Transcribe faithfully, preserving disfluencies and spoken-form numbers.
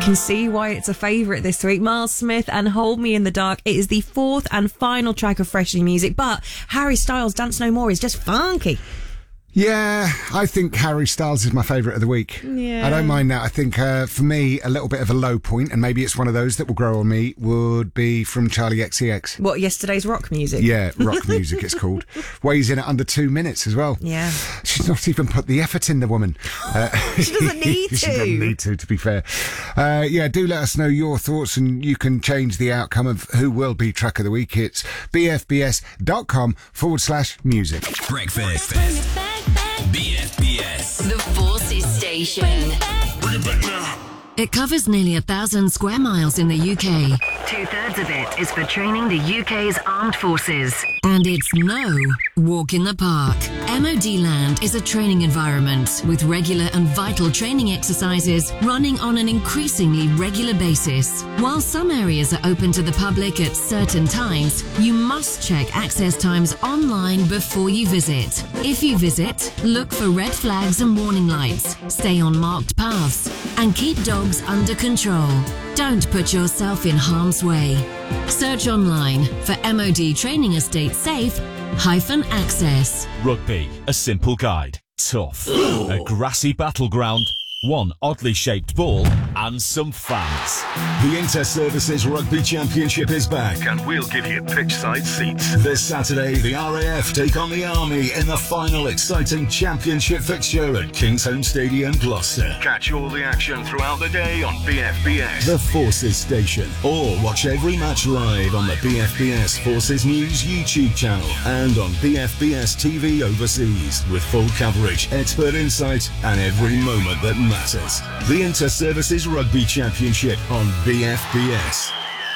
can see why it's a favourite this week. Miles Smith and Hold Me in the Dark. It is the fourth and final track of Fresh New Music, but Harry Styles' Dance No More is just funky. Yeah, I think Harry Styles is my favourite of the week. Yeah. I don't mind that. I think uh, for me, a little bit of a low point, and maybe it's one of those that will grow on me, would be from Charlie X C X. What, yesterday's rock music? Yeah, rock music it's called. Weighs in at under two minutes as well. Yeah. She's not even put the effort in, the woman. Uh, she doesn't need to. She doesn't need to, to be fair. Uh, yeah, do let us know your thoughts and you can change the outcome of who will be Track of the Week. It's bfbs.com forward slash music. Breakfast. B F B S. The Forces Station. Bring it back now. It covers nearly a thousand square miles in the U K. Two-thirds of it is for training the U K's armed forces. And it's no walk in the park. M O D Land is a training environment with regular and vital training exercises running on an increasingly regular basis. While some areas are open to the public at certain times, you must check access times online before you visit. If you visit, look for red flags and warning lights, stay on marked paths, and keep dogs under control. Don't put yourself in harm's way. Search online for M O D Training Estate Safe hyphen access. Rugby, a simple guide. Tough. A grassy battleground, one oddly shaped ball, and some fans. The Inter-Services Rugby Championship is back and we'll give you pitch-side seats. This Saturday, the R A F take on the Army in the final exciting championship fixture at Kingsholm Stadium, Gloucester. Catch all the action throughout the day on B F B S, the Forces Station, or watch every match live on the B F B S Forces News YouTube channel and on B F B S T V overseas with full coverage, expert insight, and every moment that matters. The Inter-Services Rugby Championship on B F B S.